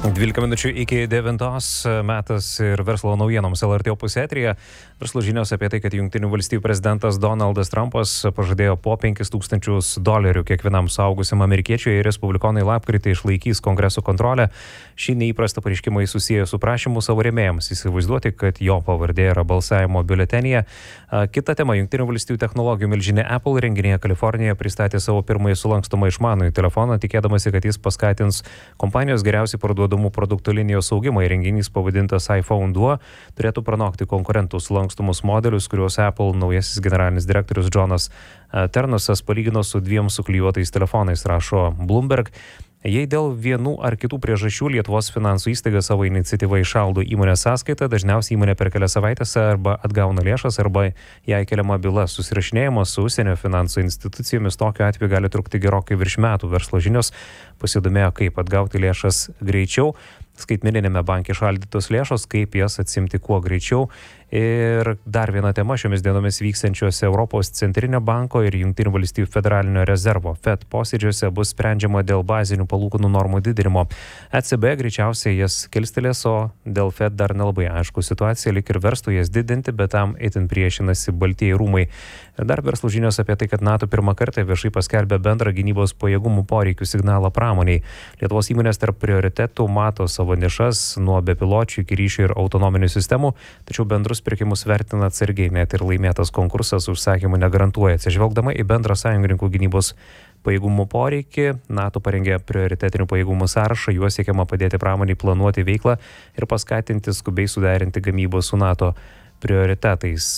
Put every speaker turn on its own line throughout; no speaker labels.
12 minučių iki 9 metas ir verslo naujienoms LRT Opus eteryje. Verslo žinios apie tai, kad Jungtinių valstijų prezidentas Donaldas Trumpas pažadėjo po $5,000 kiekvienam suaugusiam amerikiečiui ir respublikonai lapkritį išlaikys kongreso kontrolę. Šį neįprastą pareiškimą susiję su prašymu savo rėmėjams įsivaizduoti, kad jo pavardė yra balsavimo biuletenyje. Kita tema, Jungtinių valstijų technologijų milžinė Apple renginyje Kalifornijoje pristatė savo pirmąjį sulankstomą išmanųjį telefoną, tikėdamasi, kad jis paskatins kompanijos geriausiai parduodamų produktų linijos augimą. Įrenginys pavadintas iPhone 2 turėtų pranokti konkurentų sulankstomus modelius, kuriuos Apple naujasis generalinis direktorius Jonas Ternusas palygino su 2 suklijuotais telefonais, rašo Bloomberg. Jei dėl vienų ar kitų priežasčių Lietuvos finansų įstaiga savo iniciatyvą įšaldo įmonės sąskaitą, dažniausiai įmonė per kelias savaitės arba atgauna lėšas, arba jai keliama byla. Susirašinėjimas su užsienio finansų institucijomis tokiu atveju gali trukti gerokai virš metų. Verslo žinios pasidomėjo, kaip atgauti lėšas greičiau. Skaitmeninėme banke šaldytos lėšos, kaip jas atsimti kuo greičiau. Ir dar viena tema šiomis dienomis vyksiančiuose Europos centrinio banko ir Jungtinių valstijų federalinio rezervo FED posėdžiuose bus sprendžiama dėl bazinių palūkanų normų didinimo. ECB greičiausiai jas kilstelės, o dėl FED dar nelabai aišku. Situacija lyg ir verstų jas didinti, bet tam itin priešinasi Baltieji rūmai. Ir dar verslo žinios apie tai, kad NATO pirmą kartą viešai paskelbė bendrą gynybos pajėgumų poreikių signalą pramoniai. Lietuvos įmonės tarp prioritetų mato savo nišas nuo bepiločių iki ryšių ir autonominių sistemų, tačiau bendrus pirkimus vertina atsargiai, net ir laimėtas konkursas užsakymų negarantuoja. Atsižvelgdama į bendrą sąjungininkų gynybos pajėgumų poreikį, NATO parengė prioritetinių pajėgumų sąrašą, juos siekiama padėti pramoniai planuoti veiklą ir paskatinti skubiai suderinti gamybą su NATO prioritetais.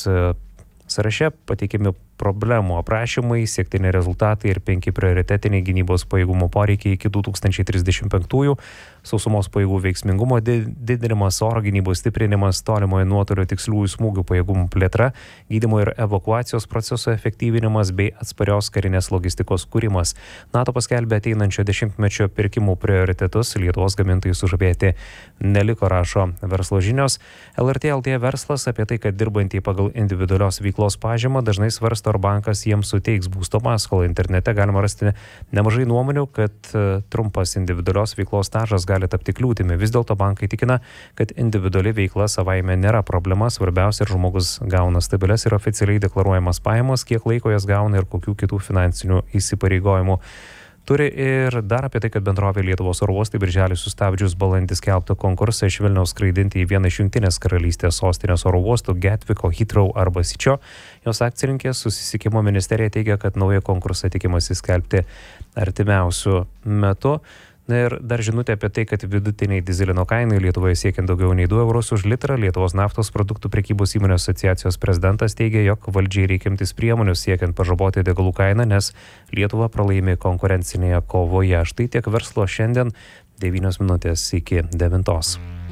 Sąraše pateikiami problemų aprašymai, siektini rezultatai ir 5 prioritetiniai gynybos pajėgumų poreikiai iki 2035-ųjų, sausumos pajėgų veiksmingumo didinimas, oro gynybos stiprinimas, tolimojo nuotolio tiksliųjų smūgių pajėgumų plėtra, gydymo ir evakuacijos proceso efektyvinimas bei atsparios karinės logistikos kūrimas. NATO paskelbė ateinančio 10-mečio pirkimų prioritetus, Lietuvos gamintojų sužavėti neliko, rašo verslo žinios. LRT LT verslas apie tai, kad dirbantieji pagal individualios veiklos pažymą dažnai svarsto, ar bankas jiems suteiks būsto paskolą. Internete galima rasti nemažai nuomonių, kad trumpas individualios veiklos stažas gali tapti kliūtimi. Vis dėlto bankai tikina, kad individuali veikla savaime nėra problema, svarbiausia, ir žmogus gauna stabilias ir oficialiai deklaruojamas pajamas, kiek laiko jas gauna ir kokių kitų finansinių įsipareigojimų turi. Ir dar apie tai, kad bendrovė Lietuvos oro uostai birželį sustabdžius balandį skelbtą konkursą iš Vilniaus skraidinti į vieną iš Jungtinės karalystės sostinės oro uostų Gatwicko, Heathrow arba Sičio. Jos akcininkė Susisiekimo ministerija teigia, kad naują konkursą tikimasi skelbti artimiausiu metu. Na ir dar žinutė apie tai, kad vidutiniai dyzelino kainai Lietuvoje siekiant daugiau nei 2 eurus už litrą. Lietuvos naftos produktų prekybos įmonių asociacijos prezidentas teigia, jog valdžiai reikia imtis priemonių siekiant pažaboti degalų kainą, nes Lietuva pralaimi konkurencinėje kovoje. Štai tiek verslo šiandien, 9 minutės iki 9.